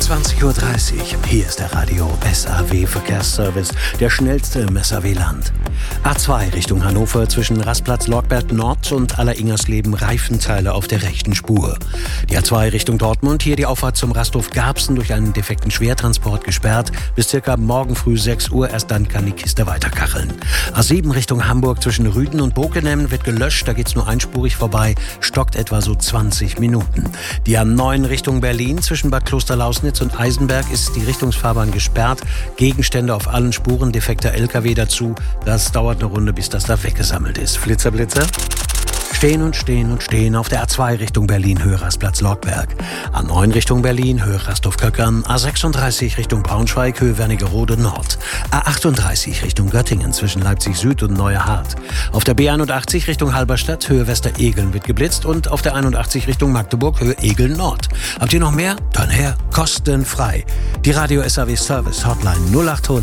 20:30 Uhr. Hier ist der Radio SAW Verkehrsservice, der schnellste im SAW-Land. A2 Richtung Hannover zwischen Rastplatz Lorberg Nord und Alleringers-Leben Reifenteile auf der rechten Spur. Die A2 Richtung Dortmund, hier die Auffahrt zum Rasthof Garbsen durch einen defekten Schwertransport gesperrt. Bis circa morgen früh 6 Uhr, erst dann kann die Kiste weiterkacheln. A7 Richtung Hamburg zwischen Rüden und Bockenem wird gelöscht, da geht's nur einspurig vorbei, stockt etwa so 20 Minuten. Die A9 Richtung Berlin zwischen Bad Klosterlausnitz und Eisenberg ist die Richtungsfahrbahn gesperrt. Gegenstände auf allen Spuren, defekter LKW dazu. Das dauert eine Runde, bis das da weggesammelt ist. Flitzer, Blitzer. Stehen und stehen und stehen auf der A2 Richtung Berlin, Höhe Rastplatz Lorberg. A9 Richtung Berlin, Höhe Rasthof-Köckern. A36 Richtung Braunschweig, Höhe Wernigerode Nord. A38 Richtung Göttingen zwischen Leipzig Süd und Neuerhardt. Auf der B81 Richtung Halberstadt, Höhe Westeregeln wird geblitzt und auf der 81 Richtung Magdeburg, Höhe Egeln Nord. Habt ihr noch mehr? Dann her, kostenfrei. Die Radio SAW Service Hotline 0800